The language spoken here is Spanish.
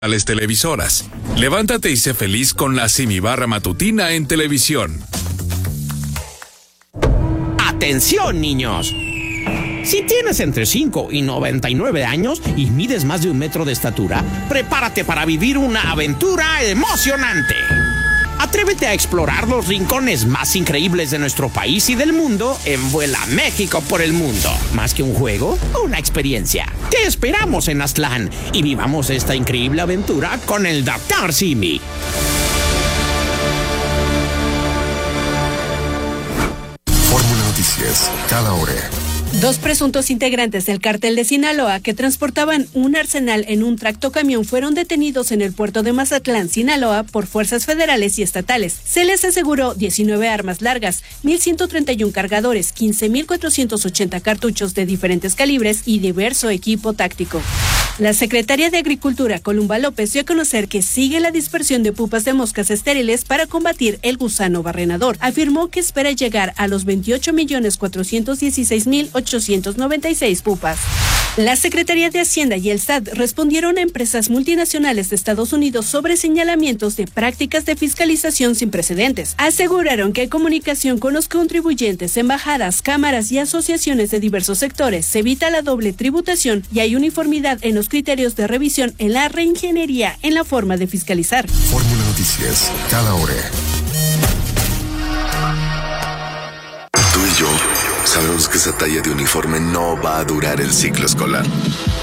Las televisoras. Levántate y sé feliz con la Simibarra matutina en televisión. ¡Atención, niños! Si tienes entre 5 y 99 años y mides más de 1 metro de estatura, prepárate para vivir una aventura emocionante. Atrévete a explorar los rincones más increíbles de nuestro país y del mundo en Vuela México por el Mundo. Más que un juego, una experiencia. Te esperamos en Aztlán y vivamos esta increíble aventura con el Dr. Simi. Fórmula Noticias, cada hora. 2 presuntos integrantes del cártel de Sinaloa que transportaban un arsenal en un tractocamión fueron detenidos en el puerto de Mazatlán, Sinaloa, por fuerzas federales y estatales. Se les aseguró 19 armas largas, 1,131 cargadores, 15,480 cartuchos de diferentes calibres y diverso equipo táctico. La secretaria de Agricultura, Columba López, dio a conocer que sigue la dispersión de pupas de moscas estériles para combatir el gusano barrenador. Afirmó que espera llegar a los 28,416,896 pupas. La Secretaría de Hacienda y el SAT respondieron a empresas multinacionales de Estados Unidos sobre señalamientos de prácticas de fiscalización sin precedentes. Aseguraron que hay comunicación con los contribuyentes, embajadas, cámaras y asociaciones de diversos sectores. Se evita la doble tributación y hay uniformidad en los criterios de revisión en la reingeniería en la forma de fiscalizar. Fórmula Noticias, cada hora. Tú y yo sabemos que esa talla de uniforme no va a durar el ciclo escolar.